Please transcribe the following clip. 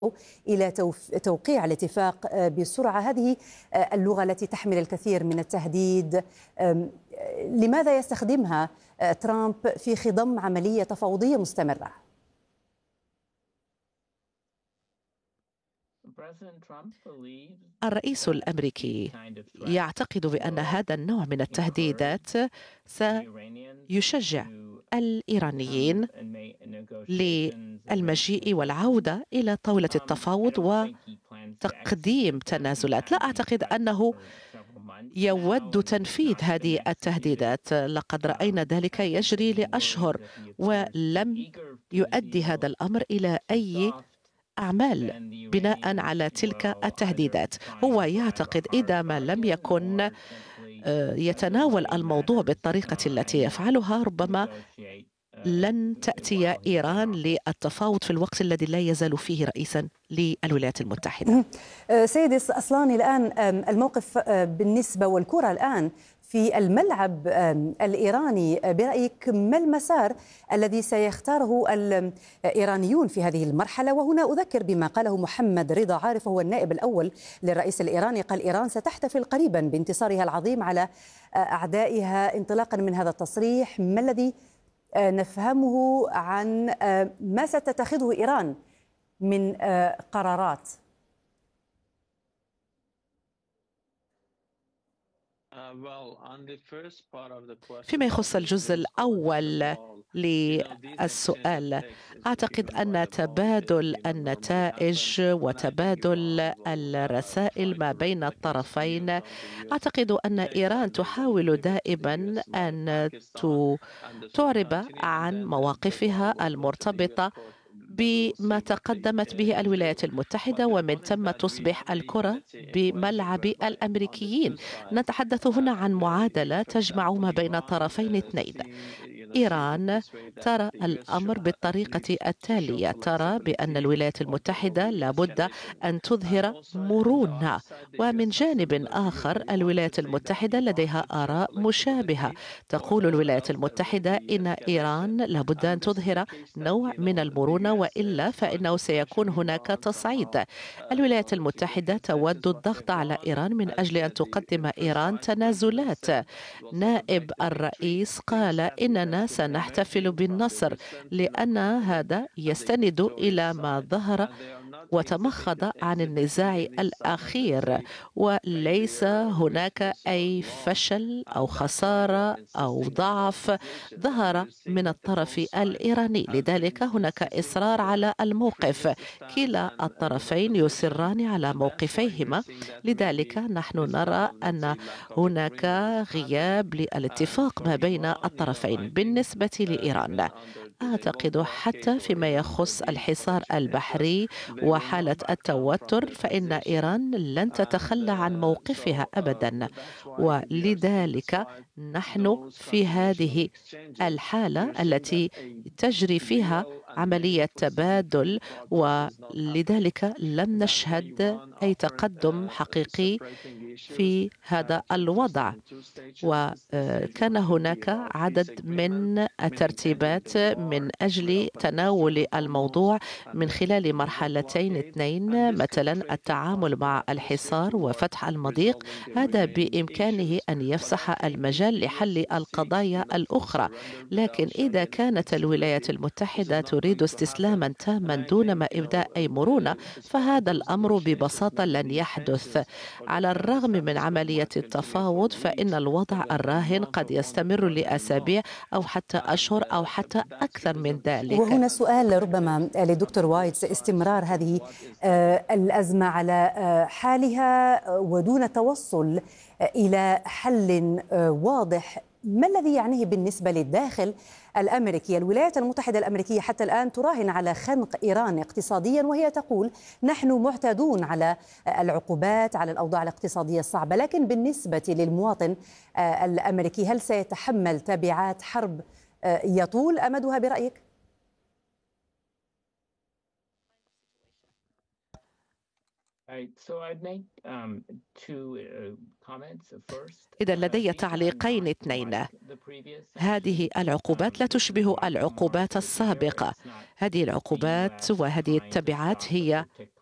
إلى توقيع الاتفاق بسرعة. هذه اللغة التي تحمل الكثير من التهديد. لماذا يستخدمها ترامب في خضم عملية تفاوضية مستمرة؟ الرئيس الأمريكي يعتقد بأن هذا النوع من التهديدات سيشجع الإيرانيين للمجيء والعودة إلى طاولة التفاوض وتقديم تنازلات. لا أعتقد أنه يود تنفيذ هذه التهديدات. لقد رأينا ذلك يجري لأشهر ولم يؤدي هذا الأمر إلى أي أعمال بناء على تلك التهديدات. هو يعتقد إذا ما لم يكن يتناول الموضوع بالطريقة التي يفعلها ربما لن تأتي إيران للتفاوض في الوقت الذي لا يزال فيه رئيسا للولايات المتحدة. سيدي أصلاني، الآن الموقف بالنسبة والكرة الآن في الملعب الإيراني، برأيك ما المسار الذي سيختاره الإيرانيون في هذه المرحلة؟ وهنا أذكر بما قاله محمد رضا عارف، هو النائب الأول للرئيس الإيراني، قال إيران ستحتفل قريبا بانتصارها العظيم على أعدائها. انطلاقا من هذا التصريح، ما الذي نفهمه عن ما ستتخذه إيران من قرارات؟ فيما يخص الجزء الأول للسؤال، أعتقد أن تبادل النتائج وتبادل الرسائل ما بين الطرفين، أعتقد أن إيران تحاول دائما أن تعرب عن مواقفها المرتبطة بما تقدمت به الولايات المتحدة، ومن ثم تصبح الكرة بملعب الأمريكيين. نتحدث هنا عن معادلة تجمع ما بين طرفين اثنين. إيران ترى الأمر بالطريقة التالية، ترى بأن الولايات المتحدة لابد أن تظهر مرونة، ومن جانب آخر الولايات المتحدة لديها آراء مشابهة. تقول الولايات المتحدة إن إيران لابد أن تظهر نوع من المرونة، وإلا فإنه سيكون هناك تصعيد. الولايات المتحدة تود الضغط على إيران من أجل أن تقدم إيران تنازلات. نائب الرئيس قال إننا سنحتفل بالنصر، لأن هذا يستند إلى ما ظهر وتمخض عن النزاع الأخير، وليس هناك أي فشل أو خسارة أو ضعف ظهر من الطرف الإيراني. لذلك هناك إصرار على الموقف، كلا الطرفين يصران على موقفيهما. لذلك نحن نرى أن هناك غياب للاتفاق ما بين الطرفين. بالنسبة لإيران، أعتقد حتى فيما يخص الحصار البحري وحالة التوتر فإن إيران لن تتخلى عن موقفها أبدا، ولذلك نحن في هذه الحالة التي تجري فيها عملية تبادل، ولذلك لم نشهد أي تقدم حقيقي في هذا الوضع. وكان هناك عدد من الترتيبات من أجل تناول الموضوع من خلال مرحلتين اثنين، مثلا التعامل مع الحصار وفتح المضيق. هذا بإمكانه أن يفسح المجال لحل القضايا الأخرى، لكن إذا كانت الولايات المتحدة تريد استسلاما تاما دون ما إبداء أي مرونة، فهذا الأمر ببساطة لن يحدث. على الرغم من عملية التفاوض فإن الوضع الراهن قد يستمر لأسابيع أو حتى أشهر أو حتى أكثر من ذلك. وهنا سؤال ربما لدكتور وايتس: استمرار هذه الأزمة على حالها ودون توصل إلى حل واضح، ما الذي يعنيه بالنسبة للداخل الأمريكي؟ الولايات المتحدة الأمريكية حتى الآن تراهن على خنق إيران اقتصاديا، وهي تقول نحن معتادون على العقوبات، على الأوضاع الاقتصادية الصعبة. لكن بالنسبة للمواطن الأمريكي، هل سيتحمل تبعات حرب يطول أمدها برأيك؟ إذا لدي تعليقين اثنين. هذه العقوبات لا تشبه العقوبات السابقة. هذه العقوبات وهذه التبعات هي